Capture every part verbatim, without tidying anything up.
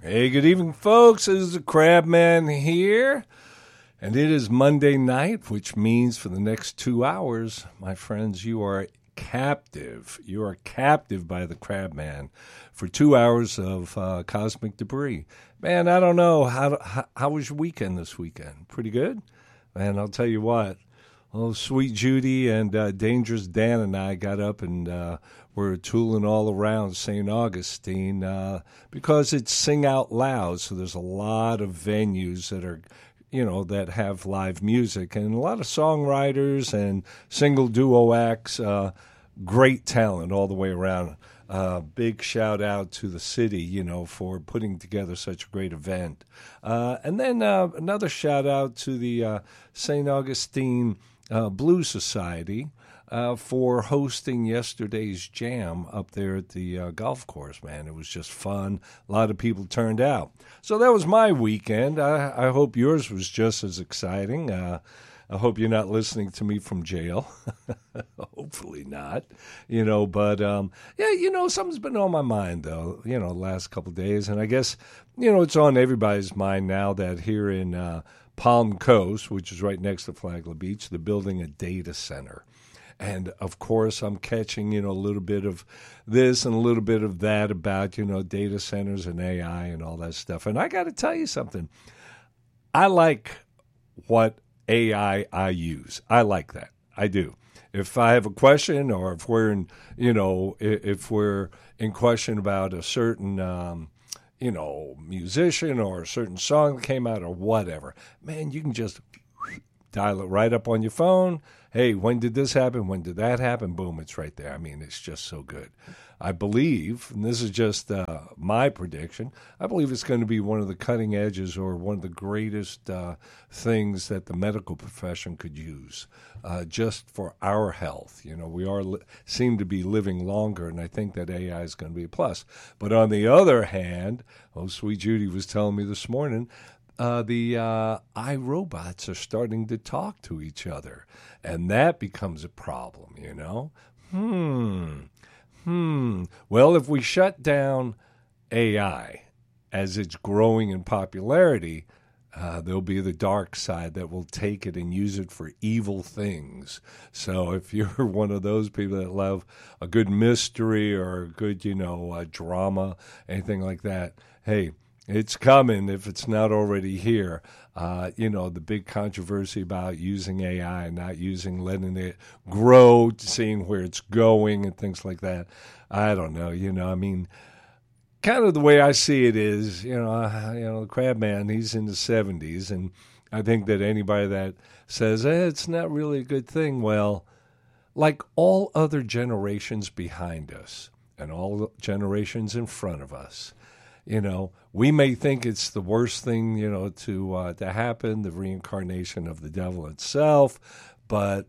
Hey, good evening, folks. This is the Crabman here, and it is Monday night, which means for the next two hours, my friends, you are captive. You are captive by the Crabman for two hours of uh, cosmic debris. Man, I don't know. How, how how was your weekend this weekend? Pretty good? Man, I'll tell you what. Oh, Sweet Judy and uh, Dangerous Dan and I got up and uh, were tooling all around Saint Augustine uh, because it's Sing Out Loud, so there's a lot of venues that are, you know, that have live music and a lot of songwriters and single duo acts, uh, great talent all the way around. Uh, big shout out to the city, you know, for putting together such a great event. Uh, and then uh, another shout out to the uh, Saint Augustine Uh, Blues Society uh, for hosting yesterday's jam up there at the uh, golf course, man. It was just fun. A lot of people turned out. So that was my weekend. I, I hope yours was just as exciting. Uh, I hope you're not listening to me from jail. Hopefully not. You know, but, um, yeah, you know, something's been on my mind, though, you know, the last couple of days. And I guess, you know, it's on everybody's mind now that here in uh, Palm Coast, which is right next to Flagler Beach, they're building a data center. And, of course, I'm catching, you know, a little bit of this and a little bit of that about, you know, data centers and A I and all that stuff. And I got to tell you something. I like what A I I use. I like that. I do. If I have a question or if we're in, you know, if we're in question about a certain um you know, musician or a certain song that came out or whatever, man, you can just dial it right up on your phone. Hey, when did this happen? When did that happen? Boom, it's right there. I mean, it's just so good. I believe, and this is just uh, my prediction, I believe it's going to be one of the cutting edges or one of the greatest uh, things that the medical profession could use uh, just for our health. You know, we are li- seem to be living longer, and I think that A I is going to be a plus. But on the other hand, oh, Sweet Judy was telling me this morning, Uh, the uh, iRobots are starting to talk to each other, and that becomes a problem, you know? Hmm. Hmm. Well, if we shut down A I as it's growing in popularity, uh, there'll be the dark side that will take it and use it for evil things. So if you're one of those people that love a good mystery or a good, you know, uh, drama, anything like that, hey, it's coming if it's not already here. Uh, you know, the big controversy about using A I and not using, letting it grow, seeing where it's going and things like that. I don't know. You know, I mean, kind of the way I see it is, you know, uh, you know, the Crabman, he's in the seventies. And I think that anybody that says, eh, it's not really a good thing, well, like all other generations behind us and all generations in front of us, you know, we may think it's the worst thing, you know, to uh, to happen, the reincarnation of the devil itself, but,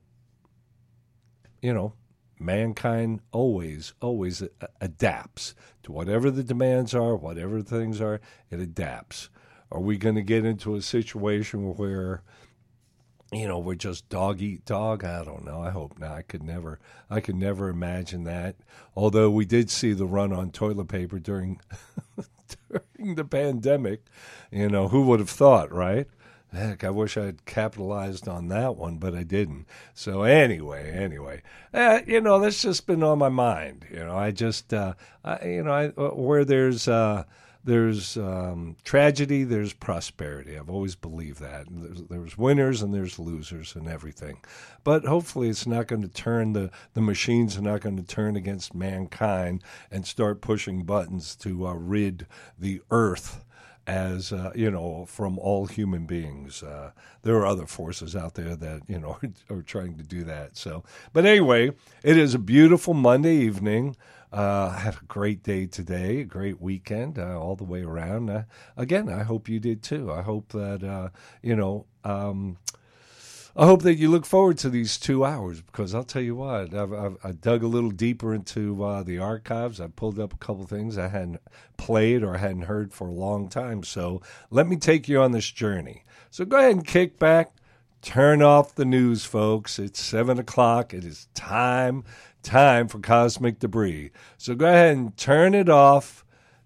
you know, mankind always, always a- adapts to whatever the demands are, whatever things are, it adapts. Are we going to get into a situation where, you know, we're just dog eat dog? I don't know. I hope not. I could never, I could never imagine that. Although we did see the run on toilet paper during during the pandemic, you know, who would have thought, right? Heck, I wish I had capitalized on that one, but I didn't. So anyway, anyway, uh, you know, that's just been on my mind. You know, I just, uh, I, you know, I, where there's uh, there's um, tragedy, there's prosperity. I've always believed that. There's, there's winners and there's losers and everything. But hopefully it's not going to turn, the, the machines are not going to turn against mankind and start pushing buttons to uh, rid the earth as, uh, you know, from all human beings. Uh, there are other forces out there that, you know, are, are trying to do that. So, but anyway, it is a beautiful Monday evening. Uh, I had a great day today, a great weekend uh, all the way around. Uh, again, I hope you did too. I hope that, uh, you know, um, I hope that you look forward to these two hours because I'll tell you what, I've, I've I dug a little deeper into uh, the archives. I pulled up a couple things I hadn't played or hadn't heard for a long time. So let me take you on this journey. So go ahead and kick back, turn off the news, folks. It's seven o'clock. It is time, time for Cosmic Debris. So go ahead and turn it off.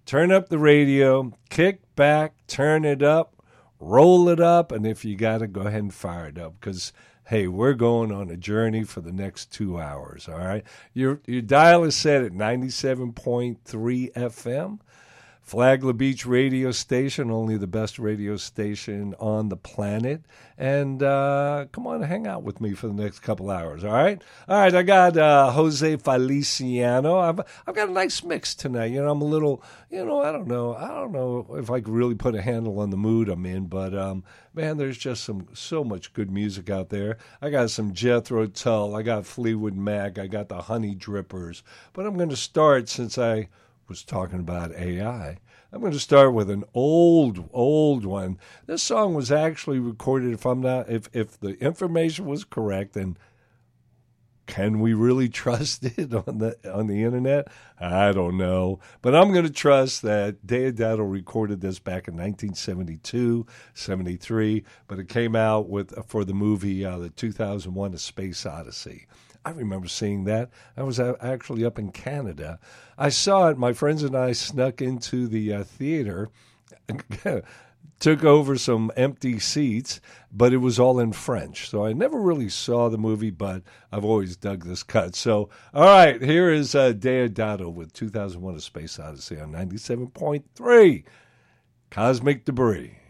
turn up the radio, kick back, turn it up, roll it up, and if you got to, go ahead and fire it up because, hey, we're going on a journey for the next two hours, all right? Your, your dial is set at ninety-seven point three F M. Flagler Beach radio station, only the best radio station on the planet. And uh, come on, hang out with me for the next couple hours, all right? All right, I got uh, Jose Feliciano. I've I've got a nice mix tonight. You know, I'm a little, you know, I don't know. I don't know if I could really put a handle on the mood I'm in, but, um, man, there's just some so much good music out there. I got some Jethro Tull. I got Fleetwood Mac. I got the Honey Drippers. But I'm going to start, since I was talking about A I, I'm going to start with an old, old one. This song was actually recorded, if I'm not, if if the information was correct, and can we really trust it on the on the internet? I don't know, but I'm going to trust that Deodato recorded this back in nineteen seventy-two, seventy-three, but it came out with for the movie uh, the two thousand one: A Space Odyssey. I remember seeing that. I was actually up in Canada. I saw it. My friends and I snuck into the uh, theater, took over some empty seats, but it was all in French. So I never really saw the movie, but I've always dug this cut. So, all right, here is uh, Deodato with two thousand one: A Space Odyssey on ninety-seven point three Cosmic Debris.